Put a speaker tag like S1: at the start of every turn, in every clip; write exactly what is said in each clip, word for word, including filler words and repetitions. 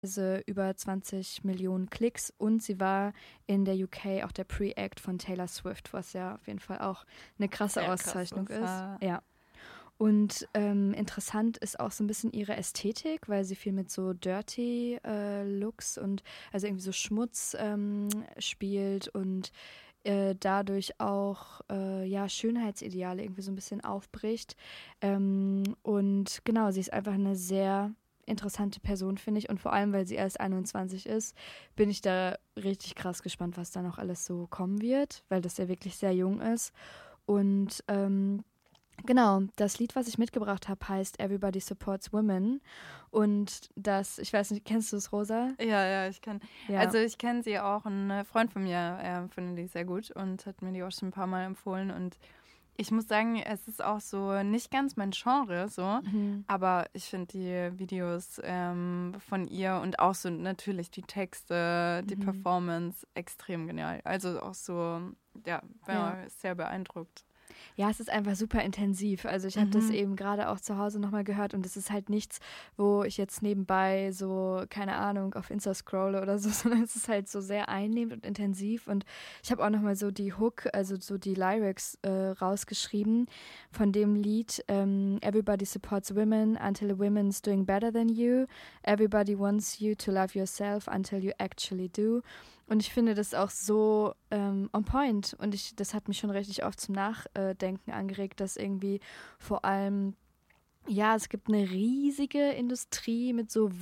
S1: über zwanzig Millionen Klicks und sie war in der U K auch der Pre-Act von Taylor Swift, was ja auf jeden Fall auch eine krasse
S2: Sehr
S1: Auszeichnung
S2: krass,
S1: ist.
S2: ja.
S1: Ja. Und ähm, interessant ist auch so ein bisschen ihre Ästhetik, weil sie viel mit so Dirty äh, Looks und also irgendwie so Schmutz ähm, spielt und äh, dadurch auch äh, ja, Schönheitsideale irgendwie so ein bisschen aufbricht. Ähm, und genau, sie ist einfach eine sehr interessante Person, finde ich. Und vor allem, weil sie erst einundzwanzig ist, bin ich da richtig krass gespannt, was da noch alles so kommen wird, weil das ja wirklich sehr jung ist. Und ähm, genau, das Lied, was ich mitgebracht habe, heißt Everybody Supports Women. Und das, ich weiß nicht, kennst du es, Rosa?
S2: Ja, ja, ich kenne.
S1: Ja.
S2: Also ich kenne sie auch. Ein Freund von mir äh, findet die sehr gut und hat mir die auch schon ein paar Mal empfohlen. Und ich muss sagen, es ist auch so nicht ganz mein Genre, so.
S1: Mhm.
S2: Aber ich finde die Videos ähm, von ihr und auch so natürlich die Texte, die
S1: Mhm.
S2: Performance extrem genial. Also auch so, ja, war
S1: Ja.
S2: sehr beeindruckt.
S1: Ja, es ist einfach super intensiv. Also ich habe
S2: Mhm.
S1: das eben gerade auch zu Hause nochmal gehört und es ist halt nichts, wo ich jetzt nebenbei so, keine Ahnung, auf Insta scrolle oder so, sondern es ist halt so sehr einnehmend und intensiv und ich habe auch nochmal so die Hook, also so die Lyrics äh, rausgeschrieben von dem Lied ähm, Everybody supports women until a woman's doing better than you. Everybody wants you to love yourself until you actually do. Und ich finde das auch so ähm, on point. Und ich, das hat mich schon richtig oft zum Nachdenken angeregt, dass irgendwie vor allem, ja, es gibt eine riesige Industrie mit so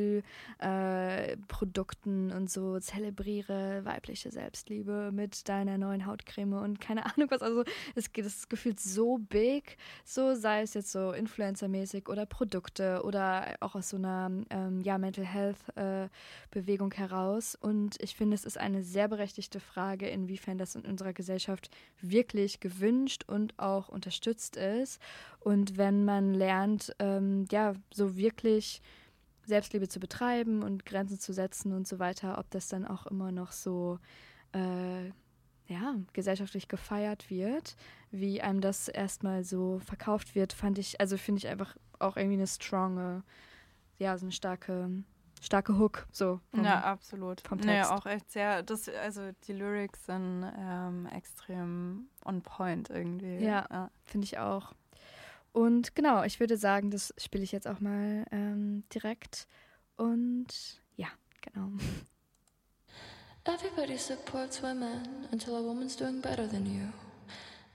S1: Wohlfühlprodukten äh, und so zelebriere weibliche Selbstliebe mit deiner neuen Hautcreme und keine Ahnung was. Also es geht, es ist gefühlt so big, so sei es jetzt so Influencer-mäßig oder Produkte oder auch aus so einer ähm, ja, Mental Health äh, Bewegung heraus. Und ich finde, es ist eine sehr berechtigte Frage, inwiefern das in unserer Gesellschaft wirklich gewünscht und auch unterstützt ist. Und wenn man lernt, ähm, ja, so wirklich Selbstliebe zu betreiben und Grenzen zu setzen und so weiter, ob das dann auch immer noch so, äh, ja, gesellschaftlich gefeiert wird, wie einem das erstmal so verkauft wird, fand ich, also finde ich einfach auch irgendwie eine stronge, ja, so eine starke, starke Hook, so. Vom,
S2: ja, absolut.
S1: Vom
S2: Nee,
S1: Text.
S2: auch echt sehr, das, also die Lyrics sind ähm, extrem on point irgendwie.
S1: Ja,
S2: ja.
S1: finde ich auch. Und genau, ich würde sagen, das spiele ich jetzt auch mal ähm, direkt. Und ja, genau.
S3: Everybody supports women until a woman's doing better than you.